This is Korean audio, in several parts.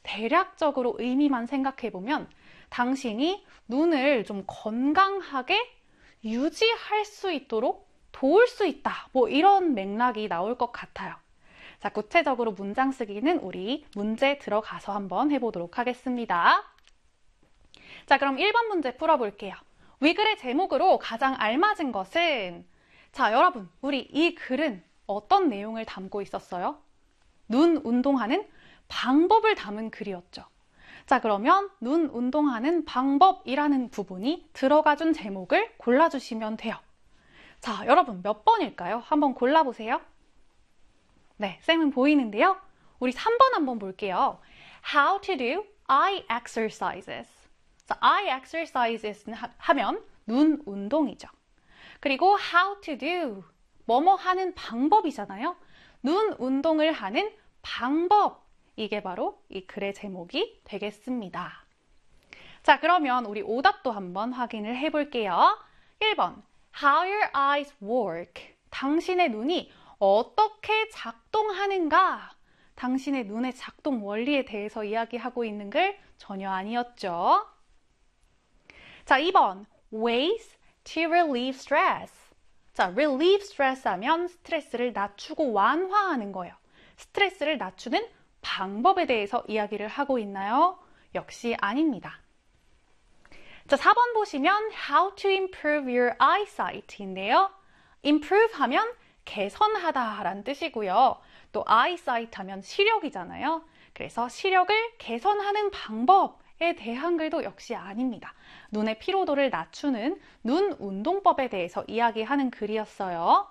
대략적으로 의미만 생각해보면 당신이 눈을 좀 건강하게 유지할 수 있도록 도울 수 있다. 뭐 이런 맥락이 나올 것 같아요. 자, 구체적으로 문장 쓰기는 우리 문제 들어가서 한번 해보도록 하겠습니다. 자, 그럼 1번 문제 풀어볼게요. 위글의 제목으로 가장 알맞은 것은, 자, 여러분, 우리 이 글은 어떤 내용을 담고 있었어요? 눈 운동하는 방법을 담은 글이었죠. 자, 그러면 눈 운동하는 방법이라는 부분이 들어가준 제목을 골라주시면 돼요. 자, 여러분 몇 번일까요? 한번 골라보세요. 네, 쌤은 보이는데요. 우리 3번 한번 볼게요. How to do eye exercises. 자, eye exercises 하면 눈 운동이죠. 그리고 how to do, 뭐뭐 하는 방법이잖아요. 눈 운동을 하는 방법, 이게 바로 이 글의 제목이 되겠습니다. 자, 그러면 우리 오답도 한번 확인을 해볼게요. 1번, How your eyes work. 당신의 눈이 어떻게 작동하는가? 당신의 눈의 작동 원리에 대해서 이야기하고 있는 글 전혀 아니었죠. 자, 2번, Ways to relieve stress. 자, relieve stress 하면 스트레스를 낮추고 완화하는 거예요. 스트레스를 낮추는 방법에 대해서 이야기를 하고 있나요? 역시 아닙니다. 자, 4번 보시면 How to improve your eyesight인데요. improve 하면 개선하다 라는 뜻이고요. 또 eyesight 하면 시력이잖아요. 그래서 시력을 개선하는 방법에 대한 글도 역시 아닙니다. 눈의 피로도를 낮추는 눈 운동법에 대해서 이야기하는 글이었어요.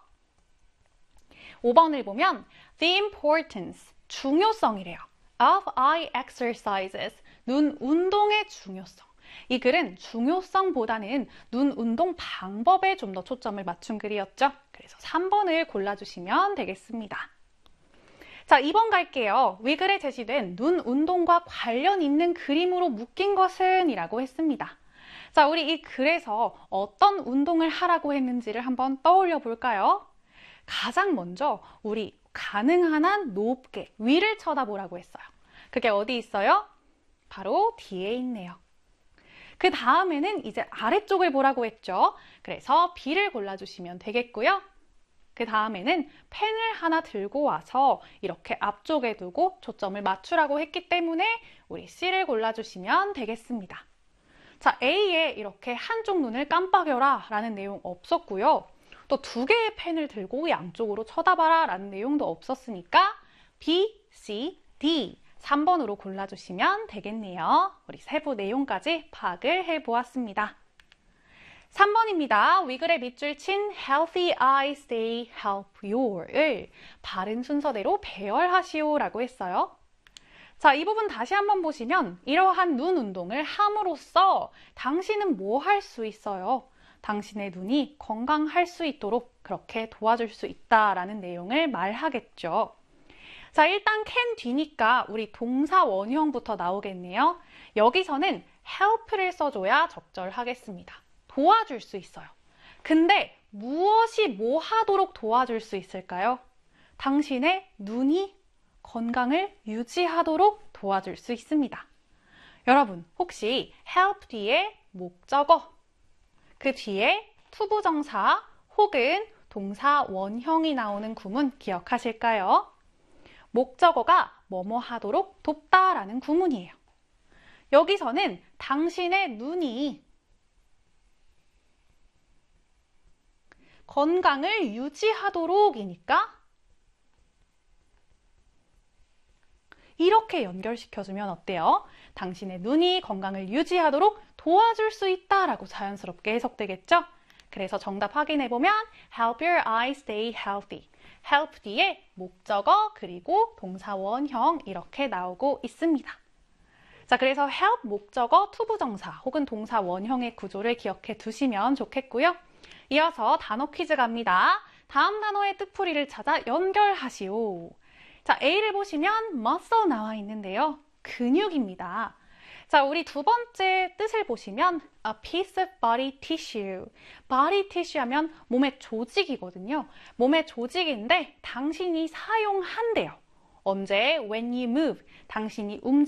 5번을 보면 The importance, 중요성이래요. of eye exercises, 눈 운동의 중요성. 이 글은 중요성보다는 눈 운동 방법에 좀 더 초점을 맞춘 글이었죠. 그래서 3번을 골라주시면 되겠습니다. 자, 2번 갈게요. 위글에 제시된 눈 운동과 관련 있는 그림으로 묶인 것은? 이라고 했습니다. 자, 우리 이 글에서 어떤 운동을 하라고 했는지를 한번 떠올려 볼까요? 가장 먼저 우리 가능한 한 높게 위를 쳐다보라고 했어요. 그게 어디 있어요? 바로 뒤에 있네요. 그 다음에는 이제 아래쪽을 보라고 했죠. 그래서 B를 골라주시면 되겠고요. 그 다음에는 펜을 하나 들고 와서 이렇게 앞쪽에 두고 초점을 맞추라고 했기 때문에 우리 C를 골라주시면 되겠습니다. 자, A에 이렇게 한쪽 눈을 깜빡여라 라는 내용 없었고요. 또 2개의 펜을 들고 양쪽으로 쳐다봐라 라는 내용도 없었으니까 B, C, D 3번으로 골라주시면 되겠네요. 우리 세부 내용까지 파악을 해보았습니다. 3번입니다. 위글에 밑줄 친 Healthy eyes stay help your을 바른 순서대로 배열하시오 라고 했어요. 자, 이 부분 다시 한번 보시면 이러한 눈 운동을 함으로써 당신은 뭐 할 수 있어요? 당신의 눈이 건강할 수 있도록 그렇게 도와줄 수 있다라는 내용을 말하겠죠. 자, 일단 can 뒤니까 우리 동사 원형부터 나오겠네요. 여기서는 help를 써줘야 적절하겠습니다. 도와줄 수 있어요. 근데 무엇이 뭐 하도록 도와줄 수 있을까요? 당신의 눈이 건강을 유지하도록 도와줄 수 있습니다. 여러분, 혹시 help 뒤에 목적어, 그 뒤에 투부정사 혹은 동사 원형이 나오는 구문 기억하실까요? 목적어가 뭐뭐 하도록 돕다라는 구문이에요. 여기서는 당신의 눈이 건강을 유지하도록이니까 이렇게 연결시켜주면 어때요? 당신의 눈이 건강을 유지하도록 도와줄 수 있다라고 자연스럽게 해석되겠죠? 그래서 정답 확인해보면 help your eyes stay healthy. help 뒤에 목적어 그리고 동사 원형 이렇게 나오고 있습니다. 자, 그래서 help 목적어 투부정사 혹은 동사 원형의 구조를 기억해 두시면 좋겠고요. 이어서 단어 퀴즈 갑니다. 다음 단어의 뜻풀이를 찾아 연결하시오. 자, A를 보시면 muscle 나와 있는데요. 근육입니다. 자, 우리 두 번째 뜻을 보시면 a piece of body tissue. body tissue 하면 몸의 조직이거든요. 몸의 조직인데 당신이 사용한대요. 언제? When you move. 당신이 움직이는